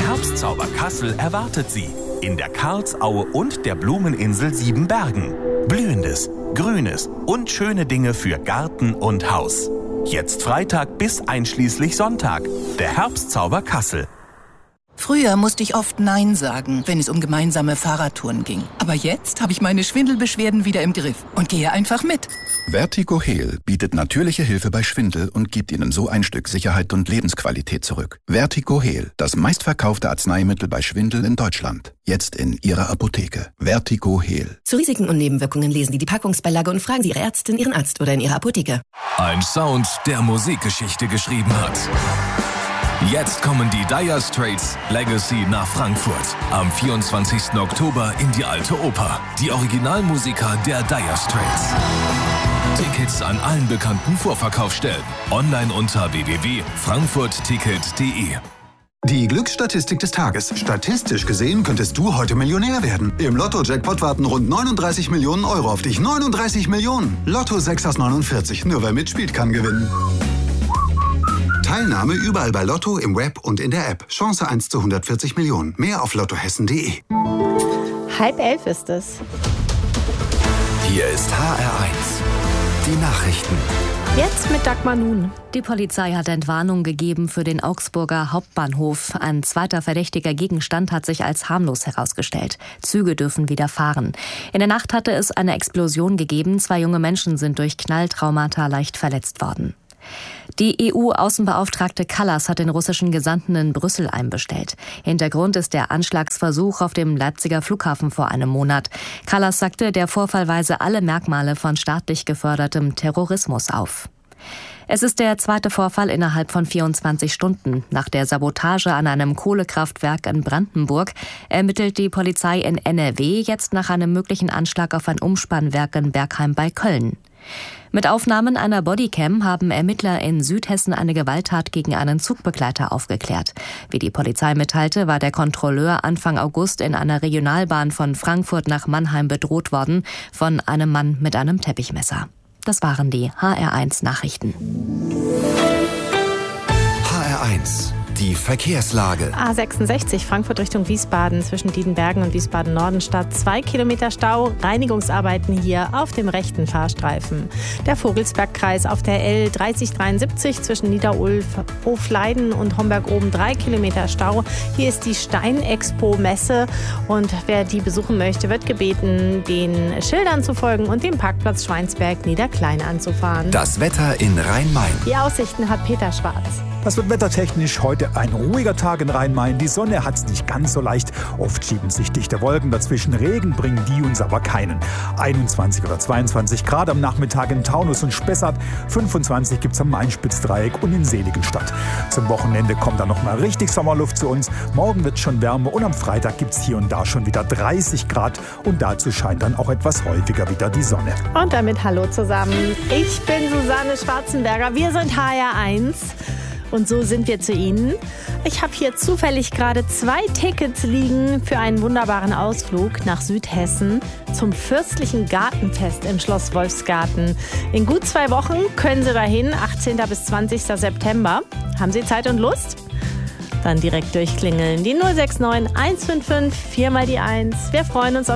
Herbstzauber Kassel erwartet Sie in der Karlsaue und der Blumeninsel Siebenbergen. Blühendes, Grünes und schöne Dinge für Garten und Haus. Jetzt Freitag bis einschließlich Sonntag. Der Herbstzauber Kassel. Früher musste ich oft Nein sagen, wenn es um gemeinsame Fahrradtouren ging. Aber jetzt habe ich meine Schwindelbeschwerden wieder im Griff und gehe einfach mit. Vertigo-Heal bietet natürliche Hilfe bei Schwindel und gibt Ihnen so ein Stück Sicherheit und Lebensqualität zurück. Vertigo-Heal, das meistverkaufte Arzneimittel bei Schwindel in Deutschland. Jetzt in Ihrer Apotheke. Vertigo-Heal. Zu Risiken und Nebenwirkungen lesen Sie die Packungsbeilage und fragen Sie Ihre Ärztin, Ihren Arzt oder in Ihrer Apotheke. Ein Sound, der Musikgeschichte geschrieben hat. Jetzt kommen die Dire Straits Legacy nach Frankfurt. Am 24. Oktober in die Alte Oper. Die Originalmusiker der Dire Straits. Tickets an allen bekannten Vorverkaufsstellen. Online unter www.frankfurtticket.de. Die Glücksstatistik des Tages. Statistisch gesehen könntest du heute Millionär werden. Im Lotto-Jackpot warten rund 39 Millionen Euro auf dich. 39 Millionen! Lotto 6 aus 49. Nur wer mitspielt, kann gewinnen. Teilnahme überall bei Lotto, im Web und in der App. Chance 1 zu 140 Millionen. Mehr auf lottohessen.de. 10:30 ist es. Hier ist HR1. Die Nachrichten. Jetzt mit Dagmar Nun. Die Polizei hat Entwarnung gegeben für den Augsburger Hauptbahnhof. Ein zweiter verdächtiger Gegenstand hat sich als harmlos herausgestellt. Züge dürfen wieder fahren. In der Nacht hatte es eine Explosion gegeben. 2 junge Menschen sind durch Knalltraumata leicht verletzt worden. Die EU-Außenbeauftragte Kallas hat den russischen Gesandten in Brüssel einbestellt. Hintergrund ist der Anschlagsversuch auf dem Leipziger Flughafen vor einem Monat. Kallas sagte, der Vorfall weise alle Merkmale von staatlich gefördertem Terrorismus auf. Es ist der zweite Vorfall innerhalb von 24 Stunden. Nach der Sabotage an einem Kohlekraftwerk in Brandenburg ermittelt die Polizei in NRW jetzt nach einem möglichen Anschlag auf ein Umspannwerk in Bergheim bei Köln. Mit Aufnahmen einer Bodycam haben Ermittler in Südhessen eine Gewalttat gegen einen Zugbegleiter aufgeklärt. Wie die Polizei mitteilte, war der Kontrolleur Anfang August in einer Regionalbahn von Frankfurt nach Mannheim bedroht worden von einem Mann mit einem Teppichmesser. Das waren die HR1 Nachrichten. HR1. Die Verkehrslage. A66 Frankfurt Richtung Wiesbaden zwischen Diedenbergen und Wiesbaden-Nordenstadt. 2 Kilometer Stau, Reinigungsarbeiten hier auf dem rechten Fahrstreifen. Der Vogelsbergkreis auf der L3073 zwischen Niederulf, Hofleiden und Homberg-Oben 3 Kilometer Stau. Hier ist die Steinexpo-Messe und wer die besuchen möchte, wird gebeten, den Schildern zu folgen und den Parkplatz Schweinsberg-Niederklein anzufahren. Das Wetter in Rhein-Main. Die Aussichten hat Peter Schwarz. Das wird wettertechnisch heute ein ruhiger Tag in Rhein-Main. Die Sonne hat es nicht ganz so leicht. Oft schieben sich dichte Wolken dazwischen. Regen bringen die uns aber keinen. 21 oder 22 Grad am Nachmittag in Taunus und Spessart. 25 gibt es am Main-Spitzdreieck und in Seligenstadt. Zum Wochenende kommt dann noch mal richtig Sommerluft zu uns. Morgen wird es schon wärmer und am Freitag gibt es hier und da schon wieder 30 Grad. Und dazu scheint dann auch etwas häufiger wieder die Sonne. Und damit hallo zusammen. Ich bin Susanne Schwarzenberger. Wir sind HR1. Und so sind wir zu Ihnen. Ich habe hier zufällig gerade 2 Tickets liegen für einen wunderbaren Ausflug nach Südhessen zum Fürstlichen Gartenfest im Schloss Wolfsgarten. In gut 2 Wochen können Sie dahin, 18. bis 20. September. Haben Sie Zeit und Lust? Dann direkt durchklingeln. Die 069 155 4 mal die 1. Wir freuen uns auf